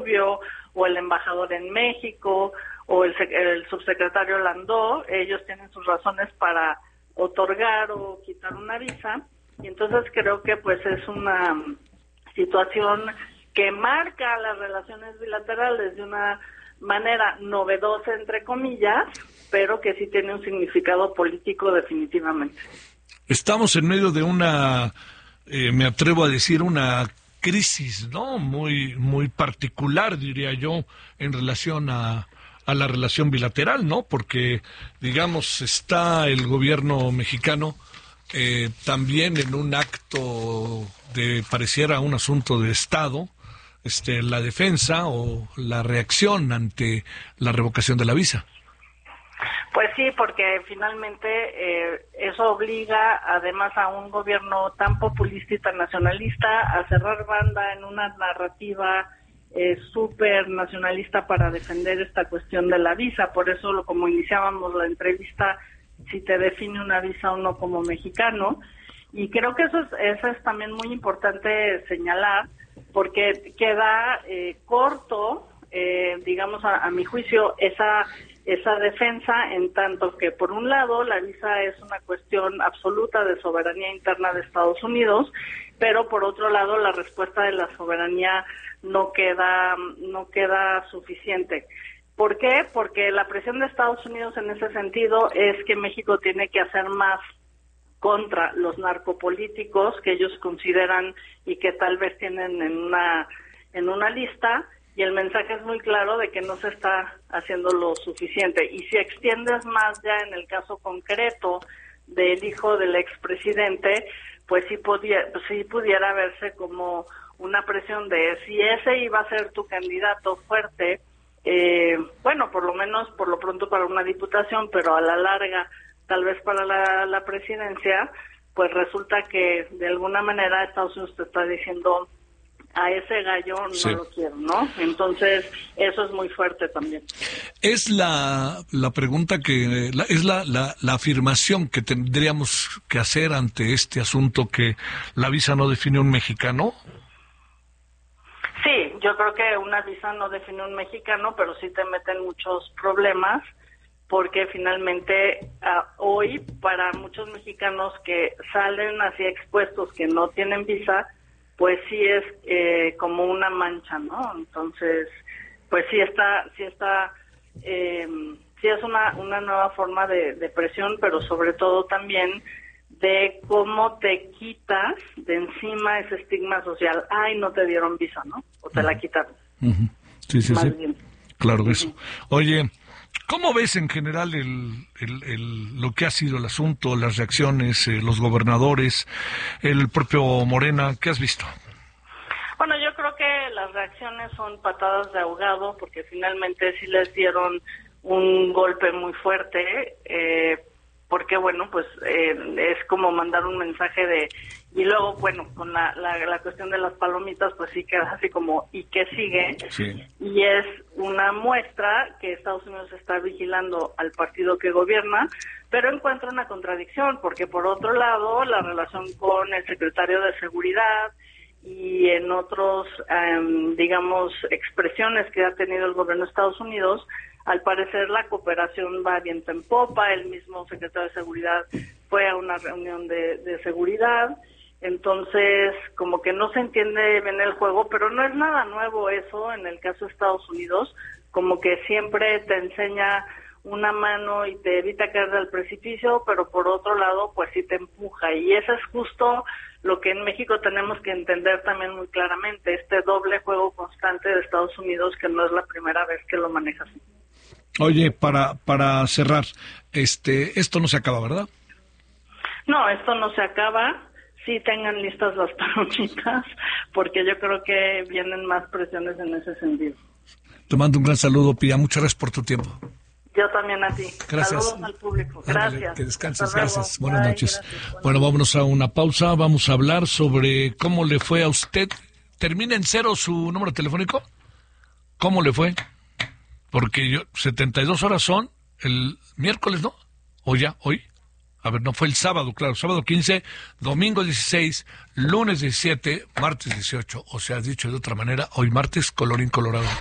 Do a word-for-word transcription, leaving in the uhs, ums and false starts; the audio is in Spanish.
o el embajador en México o el, el subsecretario Landó, ellos tienen sus razones para otorgar o quitar una visa, y entonces creo que pues es una situación que marca las relaciones bilaterales de una manera novedosa, entre comillas, pero que sí tiene un significado político definitivamente. Estamos en medio de una, eh, me atrevo a decir, una crisis, ¿no? Muy, muy particular, diría yo, en relación a, a la relación bilateral, ¿no? Porque, digamos, está el gobierno mexicano eh, también en un acto de, pareciera un asunto de Estado, este, la defensa o la reacción ante la revocación de la visa. Pues sí, porque finalmente eh, eso obliga además a un gobierno tan populista y tan nacionalista a cerrar banda en una narrativa eh, súper nacionalista para defender esta cuestión de la visa. Por eso, lo, como iniciábamos la entrevista, si te define una visa o no como mexicano. Y creo que eso es, eso es también muy importante señalar, porque queda eh, corto, eh, digamos, a, a mi juicio, esa... esa defensa, en tanto que por un lado la visa es una cuestión absoluta de soberanía interna de Estados Unidos, pero por otro lado la respuesta de la soberanía no queda no queda suficiente. ¿Por qué? Porque la presión de Estados Unidos en ese sentido es que México tiene que hacer más contra los narcopolíticos que ellos consideran y que tal vez tienen en una en una lista. Y el mensaje es muy claro de que no se está haciendo lo suficiente. Y si extiendes más ya en el caso concreto del hijo del expresidente, pues sí, podía, pues sí pudiera verse como una presión de si ese iba a ser tu candidato fuerte, eh, bueno, por lo menos por lo pronto para una diputación, pero a la larga tal vez para la, la presidencia, pues resulta que de alguna manera Estados Unidos te está diciendo: a ese gallo no sí. lo quiero, ¿no? Entonces, eso es muy fuerte también. Es la, la pregunta que, la, es la, la, la afirmación que tendríamos que hacer ante este asunto, que la visa no define un mexicano. Sí, yo creo que una visa no define un mexicano, pero sí te meten muchos problemas, porque finalmente uh, hoy para muchos mexicanos que salen así expuestos, que no tienen visa, pues sí es eh, como una mancha, ¿no? Entonces, pues sí está, sí está, eh, sí es una, una nueva forma de, de presión, pero sobre todo también de cómo te quitas de encima ese estigma social. Ay, no te dieron visa, ¿no? O te uh-huh. la quitaron. Uh-huh. Sí, sí, Más sí. bien. Claro que uh-huh. eso. Oye, ¿cómo ves en general el, el, el, lo que ha sido el asunto, las reacciones, eh, los gobernadores, el propio Morena? ¿Qué has visto? Bueno, yo creo que las reacciones son patadas de ahogado, porque finalmente sí les dieron un golpe muy fuerte, eh, porque bueno, pues eh, es como mandar un mensaje de... Y luego, bueno, con la, la, la cuestión de las palomitas, pues sí queda así como, ¿y qué sigue? Sí. Y es una muestra que Estados Unidos está vigilando al partido que gobierna, pero encuentra una contradicción, porque por otro lado, la relación con el secretario de Seguridad y en otros, um, digamos, expresiones que ha tenido el gobierno de Estados Unidos, al parecer la cooperación va viento en popa. El mismo secretario de Seguridad fue a una reunión de, de seguridad. Entonces, como que no se entiende bien el juego, pero no es nada nuevo eso en el caso de Estados Unidos, como que siempre te enseña una mano y te evita caer del precipicio, pero por otro lado, pues sí te empuja. Y eso es justo lo que en México tenemos que entender también muy claramente, este doble juego constante de Estados Unidos, que no es la primera vez que lo maneja así. Oye, para para cerrar, este, esto no se acaba, ¿verdad? No, esto no se acaba. Sí tengan listas las palomitas, porque yo creo que vienen más presiones en ese sentido. Te mando un gran saludo, Pía. Muchas gracias por tu tiempo. Yo también a ti. Gracias. Saludos al público. Gracias. Ándale, que descanses. Hasta luego. Gracias. Buenas Bye, noches. gracias. Buenas bueno, noches. vámonos a una pausa. Vamos a hablar sobre cómo le fue a usted. ¿Termina en cero su número telefónico? ¿Cómo le fue? Porque yo, setenta y dos horas son el miércoles, ¿no? ¿O ya? ¿Hoy? A ver, no fue el sábado, claro, sábado quince, domingo dieciséis, lunes diecisiete, martes dieciocho, o sea, dicho de otra manera, hoy martes, colorín colorado.